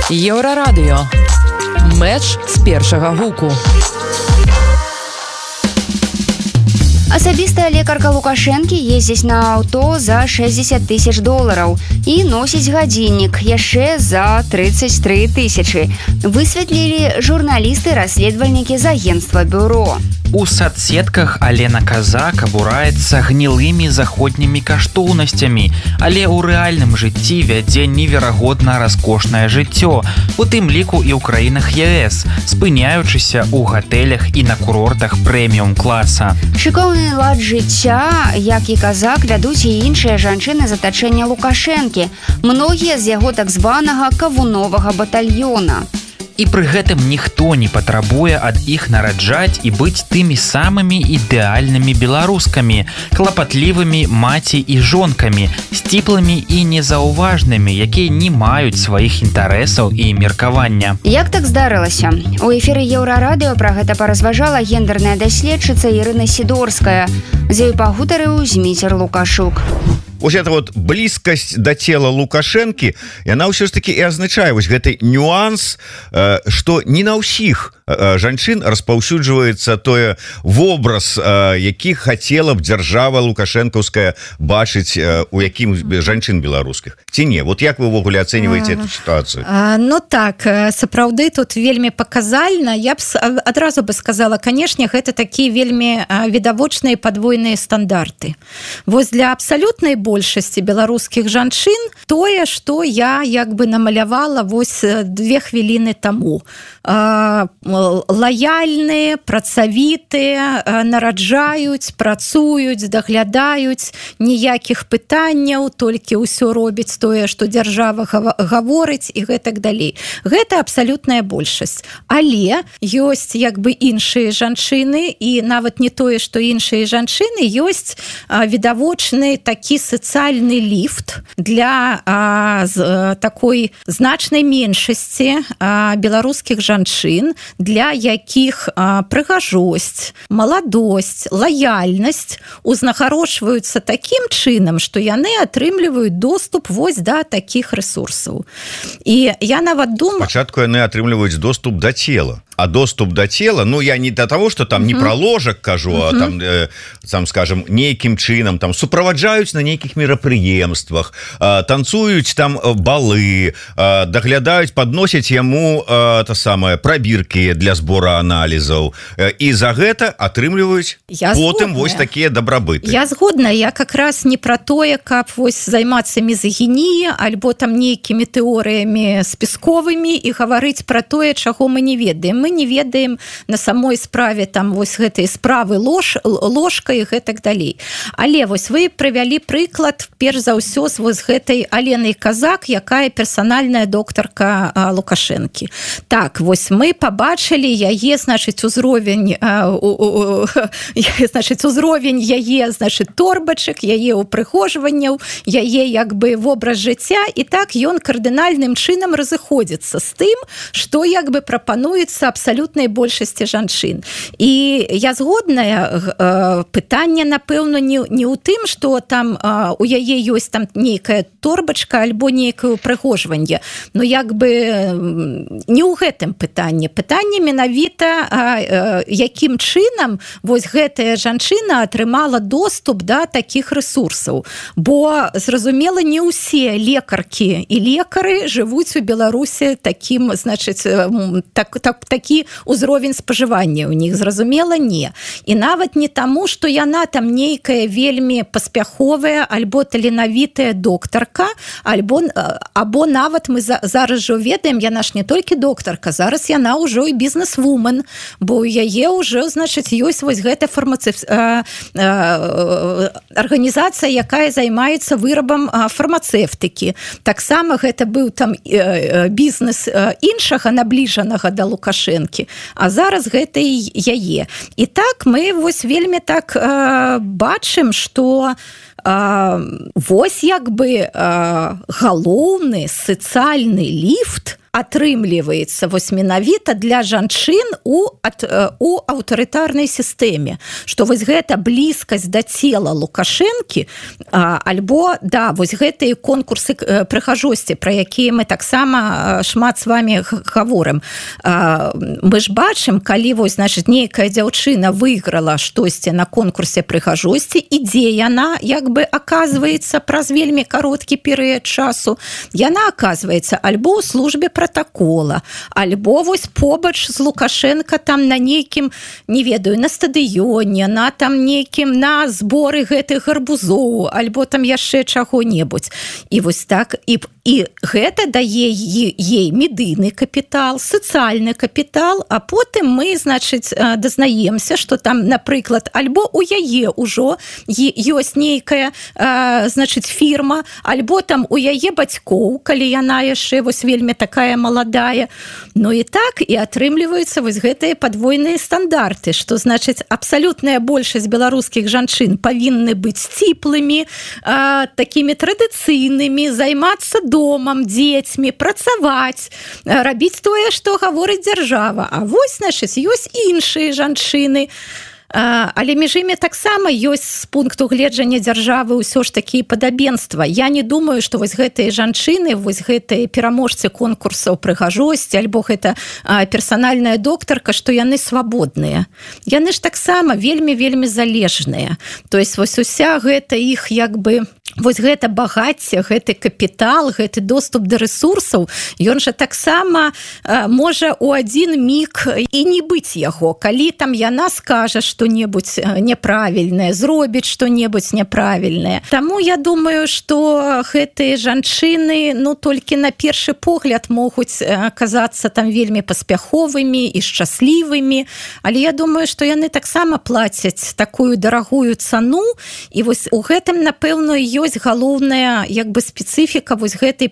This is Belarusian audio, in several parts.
Еўрарадыё. Мэч з першага гуку. Асабістая лекарка Лукашэнкі ездзіць на аўто за 60 тысяч долараў і носіць гадзіннік яшчэ за 33 тысячы. Высветлілі журналісты-расследавальнікі з агенцтва «Бюро». У соцсетках Алена Казак абураецца гнілымі заходнімі каштоўнасцямі, але ў рэальным жыцці вядзе неверагодна раскошнае жыццё, у тым ліку і ў краінах ЕС, спыняючыся ў гатэлях і на курортах прэміум-класа. Шыкоўны лад жыцця, як і Казак, вядуць і іншыя жанчыны з атачэння Лукашэнкі, многія з яго так званага кавуновага батальёна. І пры гэтым ніхто не патрабуе ад іх нараджаць і быць тымі самымі ідэальнымі беларускамі, клапатлівымі маці і жонкамі, сціплымі і незаўважнымі, якія не маюць сваіх інтарэсаў і меркавання. Як так здарылася? У эфіры Еўрарадыё пра гэта паразважала гендерная даследчыца Ірына Сідорская. З ёй пагутарыў Зміцер Лукашук. Вось эта вот блізкасць да цела Лукашэнкі, яна ўсё ж таки і азначае вось гэты нюанс, што не на ўсіх жанчын распаўсюджваецца тое вобраз, які хацела б дзяржава лукашэнкаўская бачыць у якім жанчын беларускіх. Ці не? Вот як вы ўвогуле ацэньваеце эту сітуацыю? Ну так, сапраўды тут вельмі паказальна. Я б адразу бы сказала, канешне, гэта такія вельмі відавочныя падвойныя стандарты. Вось для абсалютнай большасці беларускіх жанчын тое, што я як бы намалявала вось 2 хвіліны таму. Лаяльныя, працавітыя, нараджаюць, працуюць, даглядаюць, ніякіх пытанняў, толькі ўсё робіць тое, што дзяржава гаворыць і гэтак далей. Гэта абсалютная большасць. Але ёсць як бы іншыя жанчыны, і нават не тое, што іншыя жанчыны, ёсць відавочны такі сацыяльны ліфт для такой значнай меншасці беларускіх жанчын, для якіх прыгажосць, маладосць, лаяльнасць узнагарошваюцца такім чынам, што яны атрымліваюць доступ вось да такіх ресурсаў. І я нават думаю... Спачатку яны атрымліваюць доступ да цела. А доступ до тела, ну я не до того, что там не про ложек кажу, а там, скажем, нейкім чынам там суправаджаюць на нейкіх мерапрыемствах, танцуюць там балы, даглядаюць, подносяць яму пробірки для збора аналізаў, і за гэта атрымліваюць потым вось такія дабрабыты. Я згодна, я как раз не про тое, каб вось займацца мізагініяй альбо там нейкімі тэорыямі спісковымі і гаварыць про тое, чаго мы не ведаем. Мы не ведаем на самой справе там вось гэтай справы ложкай і гэтак далей. Але вось вы прывялі прыклад перш за ўсё з вось гэтай Аленай Казак, якая персанальная доктарка Лукашэнкі. Так, вось мы пабачылі яе, значыць, узровень яе, значыць, торбачак, яе упрыгожванняў, яе як бы вобраз жыцця, і так ён кардынальным чынам разыходзіцца з тым, што як бы прапануецца абсалютнай большасці жанчын. І я згодная, пытанне, напэўна, не ў тым, што там у яе ёсць там нейкая торбачка альбо нейкае упрыгожванне, но як бы не ў гэтым пытанне. Пытанне менавіта, якім чынам вось гэтая жанчына атрымала доступ да такіх ресурсаў. Бо, зразумела, не ўсе лекаркі і лекары жывуць у Беларусі такім, значыць, такі ўзровень спажывання ў них, зразумела, не. І нават не таму, што яна там нейкая вельмі паспяховая альбо таленавітая доктарка, або нават мы зараз жа ведаем, яна ж не толькі доктарка, зараз яна ўжо і бізнес-вумен, бо ў яе ўжо, значыць, ёсць вось гэта арганізацыя, якая займаецца вырабам фармацэвтыкі. Таксама гэта быў там бізнес іншага набліжанага да Лукашэнкі, а зараз гэта і яе. І так мы вось вельмі так бачым, што вось як бы галоўны сацыяльны ліфт атрымліваецца вось менавіта для жанчын у аўтарытарнай сістэме, што вось гэта блізкасць да цела Лукашэнкі, альбо да, вось гэтыя конкурсы прыгажосці, пра якія мы таксама шмат з вами гаворым. Мы ж бачым, калі вось, значыць, нейкая дзяўчына выйграла штосьці на конкурсе прыгажосці, і дзе яна як бы аказваецца праз вельмі кароткі перыяд часу, яна аказваецца альбо ў службе пратакола, альбо вось побач з Лукашенко там на нейкім, не ведаю, на стадыёне, на там нейкім, на зборы гэтых гарбузоў, альбо там яшчэ чаго-небудзь. І вось так, і гэта дае ей медыйны капітал, сацыяльны капітал, а потым мы, значыць, дазнаемся, што там, напрыклад, альбо у яе ўжо ёсць нейкая, значыць, фірма, альбо там у яе бацькоў, калі яна яшчэ вось вельмі такая маладая. Ну і так, і атрымліваюцца вось гэтыя падвойныя стандарты, што, значыць, абсалютная большасць беларускіх жанчын павінны быць сціплымі, такімі традыцыйнымі, займацца домам, дзецьмі, працаваць, рабіць тое, што гаворыць дзяржава. А вось, значыць, ёсць іншыя жанчыны, але між імі таксама ёсць з пункту гледжання дзяржавы ўсё ж такі падабенства. Я не думаю, што вось гэтыя жанчыны, вось гэтыя пераможцы конкурсаў прыгажосці, альбо гэта персанальная доктарка, што яны свабодныя. Яны ж таксама вельмі-вельмі залежныя. То есть вось уся гэта іх як бы вось гэта багацце, гэты капітал, гэты доступ да рэсурсаў, ён жа таксама можа ў адзін міг і не быць яго. Калі там яна скажа што-небудзь няправільнае, зробіць што-небудзь няправільнае. Таму я думаю, што гэтыя жанчыны, ну, толькі на першы погляд могуць казацца там вельмі паспяховымі і шчаслівымі, але я думаю, што яны таксама плацяць такую дарагую цану, і вось у гэтым, напэўна, ёсць галоўная як бы спецыфіка вось гэтай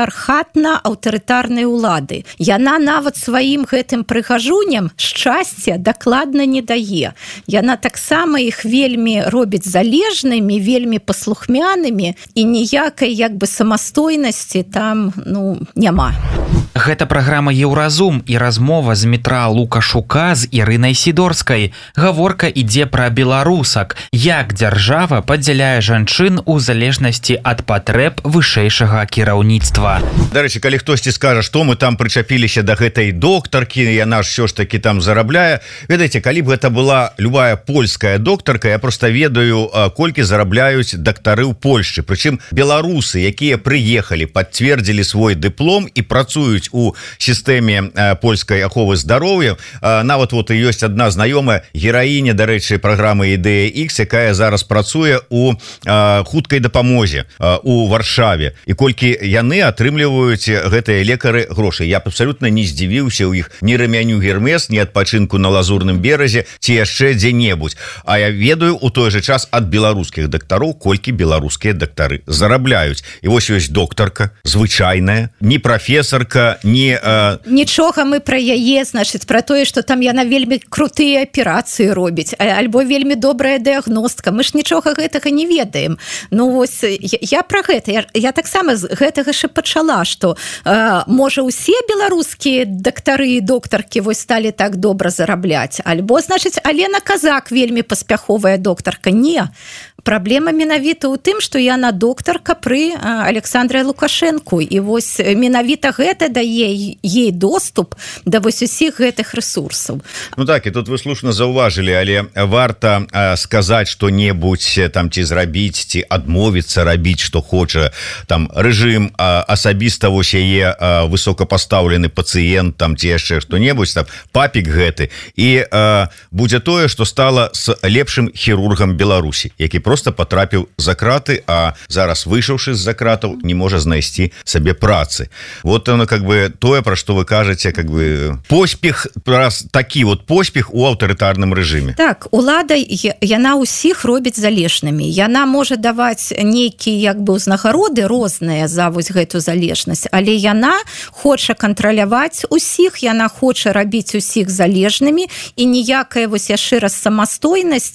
патрыархатна-аўтарытарнай улады. Яна нават сваім гэтым прыгажуням шчасця дакладна не дае. Яна таксама іх вельмі робіць залежнымі, вельмі паслухмянымі, і ніякай як бы самастойнасці там, ну, няма. Гэта праграма «Еўразум» і размова з метра Лукашука з Ірынай Сідорскай. Гаворка ідзе пра беларусак, як дзяржава падзяляе жанчын у залежнасці ад патрэб вышэйшага кіраўніцтва. Дарэчы, калі хтосьці скажа, што мы там прычапіліся да гэтай доктаркі, яна ж ўсё ж такі там зарабляе. Ведаеце, калі б гэта была любая польская доктарка, я просто ведаю, колькі зарабляюць дактары ў Польшчы. Прычым беларусы, якія прыехалі, пацвердзілі свой дыплом і працуюць у сістэме польскай аховы здароўя. Нават вот і ёсць адна знаёмая гераіня, дарэчы, праграмы «Ідэя Х», якая зараз працуе у хуткай дапамозе у Варшаве. І колькі яны атрымліваюць гэтыя лекары грошы. Я абсалютна не здзівіўся ў іх ні рамяню Гермес, ні адпачынку на Лазурным беразе, ці яшчэ дзе-небудзь. А я ведаю у той же час ад беларускіх дактароў, колькі беларускія дактары зарабляюць. І вось ёсць доктарка, звычайная, не прафесарка, не... Нічога мы пра яе, значыць, пра тое, што там яна вельмі крутыя аперацыі робіць, альбо вельмі добрая дыягностка. Мы ж нічога гэтага не ведаем. Ну, вось, я пра гэта. Я таксама з гэтага ж пачала, што можа ўсе беларускія дактары і доктаркі вось сталі так добра зарабляць. Альбо, значыць, Алена Казак вельмі паспяховая доктарка. Не. Праблема менавіта ў тым, што яна доктарка пры Александры Лукашэнку. І вось менавіта гэта дае ей доступ да вось усіх гэтых рэсурсаў. Ну так, і тут вы слушна заўважылі, але варта сказаць што-небудзь там ці зрабіць, ці адмовіцца рабіць, што хоча там рэжым, асабіста вось яе высокапастаўлены пацыент там ці яшчэ што-небудзь, там папік гэты, і будзе тое, што стала з лепшым хірургам Беларусі, які просто потрапіў за краты, а зараз выйшаўшы з-за кратаў не можа знайсці сабе працы. Вот оно как бы тое, пра што вы кажаце, как бы поспех, такі вот поспех у аўтарытарным рэжыме. Так, улада, яна ўсіх робіць залежнымі. Яна можа даваць нейкія як бы ўзнагароды розныя за вось гэту залежнасць, але яна хоча кантраляваць усіх, яна хоча рабіць усіх залежнымі, і ніякая вось яшчэ раз самастойнасць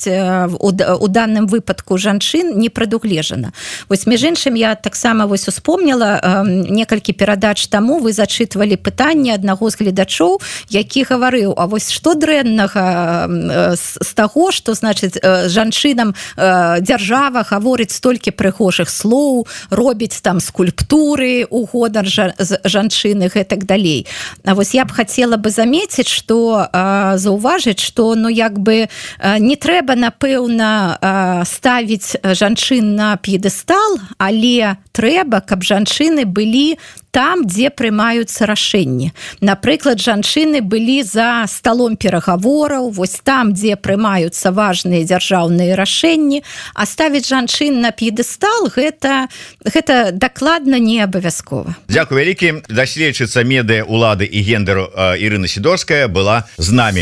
у данным выпадку жанчын не прадугледжана. Вось, між іншым, я таксама вось успомніла некалькі перадач таму, вы зачытвалі пытанне аднаго з гледачоў, які гаварыў: а вось што дрэннага з таго, што, значыць, жанчынам дзяржава гаворыць столькі прыгожых слоў, робіць там скульптуры у годар жанчыны, гэтак далей. А вось я б хацела бы замеціць, што заўважыць, што не трэба, напэўна, ставіць жанчын на п'едэстал, але трэба, каб жанчыны былі там, дзе прымаюцца рашэнні. Напрыклад, жанчыны былі за сталом перагавораў, вось там, дзе прымаюцца важныя дзяржаўныя рашэнні, а ставіць жанчын на п'едэстал гэта дакладна не абавязкова. Дзякуй вялікі. Даследчыца медыа, улады і гендеру Ірына Сідорская была з намі.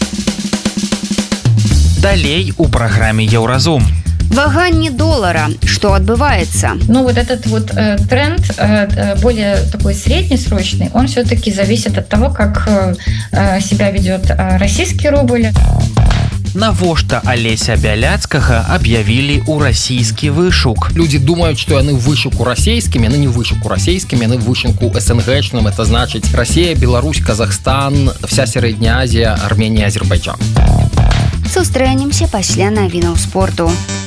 Далей у праграме Еўразум. Ваганне доллара. Что отбывается? Ну, вот этот вот тренд, более такой среднесрочный, он все-таки зависит от того, как себя ведет российский рубль. Навошта Алеся Бяляцкага аб'явілі ў расійскі вышук? Люди думают, что яны в вышуку расійскім, яны не в вышуку расійскім, яны в вышуку СНГ-чным. Это значит Россия, Беларусь, Казахстан, вся Средняя Азия, Армения, Азербайджан. Сустрэнемся пасля навінаў спорту.